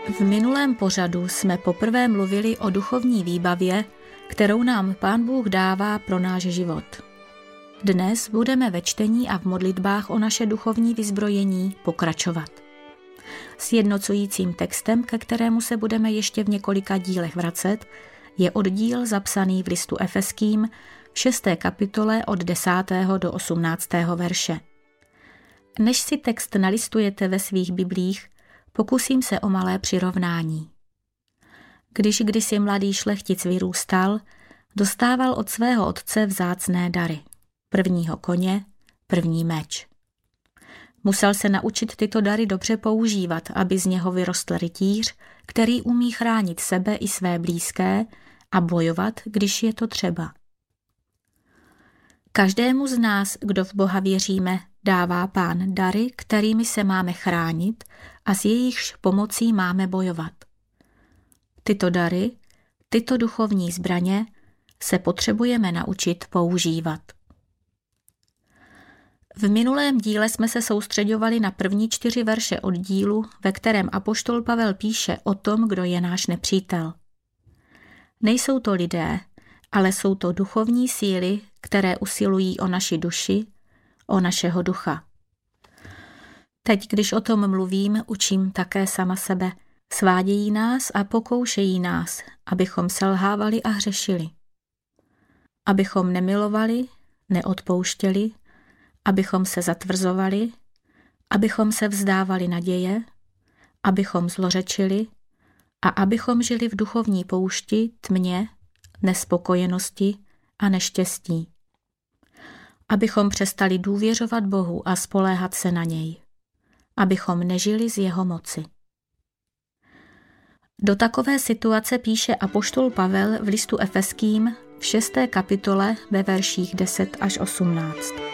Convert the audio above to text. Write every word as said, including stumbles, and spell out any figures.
V minulém pořadu jsme poprvé mluvili o duchovní výbavě, kterou nám Pán Bůh dává pro náš život. Dnes budeme ve čtení a v modlitbách o naše duchovní vyzbrojení pokračovat. Sjednocujícím textem, ke kterému se budeme ještě v několika dílech vracet, je oddíl zapsaný v listu Efeským v šesté kapitole od desátého do osmnáctého verše. Než si text nalistujete ve svých biblích, pokusím se o malé přirovnání. Když kdysi mladý šlechtic vyrůstal, dostával od svého otce vzácné dary. Prvního koně, první meč. Musel se naučit tyto dary dobře používat, aby z něho vyrostl rytíř, který umí chránit sebe i své blízké a bojovat, když je to třeba. Každému z nás, kdo v Boha věříme, dává Pán dary, kterými se máme chránit a s jejichž pomocí máme bojovat. Tyto dary, tyto duchovní zbraně se potřebujeme naučit používat. V minulém díle jsme se soustřeďovali na první čtyři verše oddílu, ve kterém apoštol Pavel píše o tom, kdo je náš nepřítel. Nejsou to lidé, ale jsou to duchovní síly, které usilují o naši duši, o našeho ducha. Teď, když o tom mluvím, učím také sama sebe. Svádějí nás a pokoušejí nás, abychom selhávali a hřešili. Abychom nemilovali, neodpouštěli, abychom se zatvrzovali, abychom se vzdávali naděje, abychom zlořečili a abychom žili v duchovní poušti, tmě, nespokojenosti a neštěstí. Abychom přestali důvěřovat Bohu a spoléhat se na něj. Abychom nežili z jeho moci. Do takové situace píše apoštol Pavel v listu Efeským v šesté kapitole ve verších deset až osmnáct.